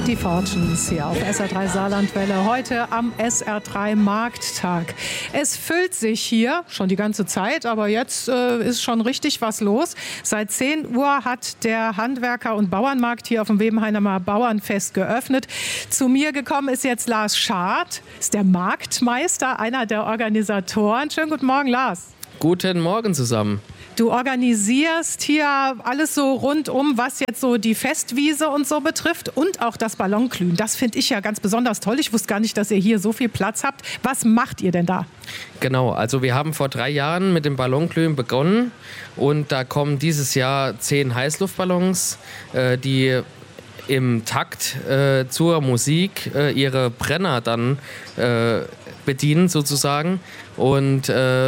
Die Fortunes hier auf SR3 Saarlandwelle, heute am SR3 Markttag. Es füllt sich hier schon die ganze Zeit, aber jetzt ist schon richtig was los. Seit 10 Uhr hat der Handwerker- und Bauernmarkt hier auf dem Webenheimer Bauernfest geöffnet. Zu mir gekommen ist jetzt Lars Schad, ist der Marktmeister, einer der Organisatoren. Schönen guten Morgen, Lars. Guten Morgen zusammen. Du organisierst hier alles so rundum, was jetzt so die Festwiese und so betrifft und auch das Ballonglühen. Das finde ich ja ganz besonders toll. Ich wusste gar nicht, dass ihr hier so viel Platz habt. Was macht ihr denn da? Genau, also wir haben vor 3 Jahren mit dem Ballonglühen begonnen und da kommen dieses Jahr 10 Heißluftballons, die im Takt zur Musik ihre Brenner dann bedienen sozusagen und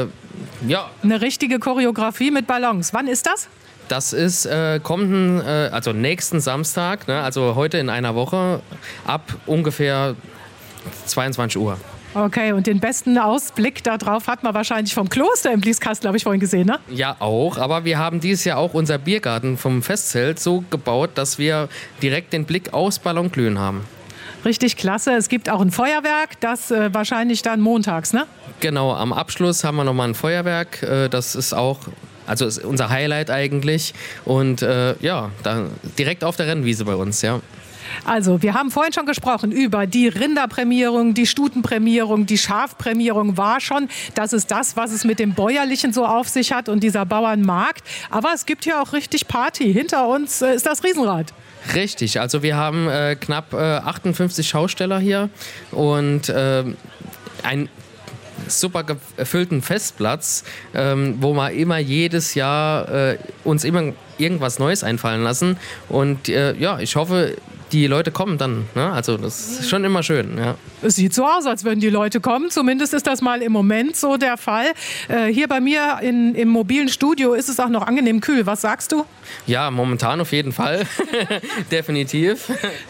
ja. Eine richtige Choreografie mit Ballons. Wann ist das? Das ist also nächsten Samstag, ne, also heute in einer Woche ab ungefähr 22 Uhr. Okay, und den besten Ausblick darauf hat man wahrscheinlich vom Kloster im Blieskastel, habe ich vorhin gesehen, ne? Ja, auch. Aber wir haben dieses Jahr auch unser Biergarten vom Festzelt so gebaut, dass wir direkt den Blick aufs Ballonglühen haben. Richtig klasse. Es gibt auch ein Feuerwerk, das wahrscheinlich dann montags, ne? Genau, am Abschluss haben wir nochmal ein Feuerwerk. Das ist auch, also ist unser Highlight eigentlich. Und ja, dann direkt auf der Rennwiese bei uns, ja. Also, wir haben vorhin schon gesprochen über die Rinderprämierung, die Stutenprämierung, die Schafprämierung war schon. Das ist das, was es mit dem Bäuerlichen so auf sich hat und dieser Bauernmarkt. Aber es gibt hier auch richtig Party. Hinter uns ist das Riesenrad. Richtig, also wir haben knapp 58 Schausteller hier und einen super gefüllten Festplatz, wo wir immer jedes Jahr uns immer irgendwas Neues einfallen lassen. Und ja, ich hoffe, die Leute kommen dann. Ne? Also das ist schon immer schön. Ja. Es sieht so aus, als würden die Leute kommen. Zumindest ist das mal im Moment so der Fall. Hier bei mir im mobilen Studio ist es auch noch angenehm kühl. Was sagst du? Ja, momentan auf jeden Fall. Definitiv.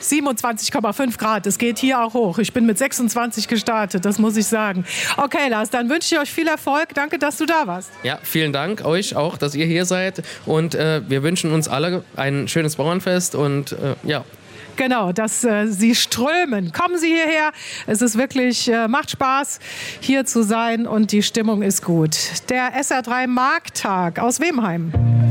27,5 Grad. Es geht hier auch hoch. Ich bin mit 26 gestartet, das muss ich sagen. Okay, Lars, dann wünsche ich euch viel Erfolg. Danke, dass du da warst. Ja, vielen Dank euch auch, dass ihr hier seid. Und wir wünschen uns alle ein schönes Bauernfest und ja. Genau, dass Sie strömen. Kommen Sie hierher. Es ist wirklich, macht Spaß, hier zu sein und die Stimmung ist gut. Der SR3 Markttag aus Wemheim.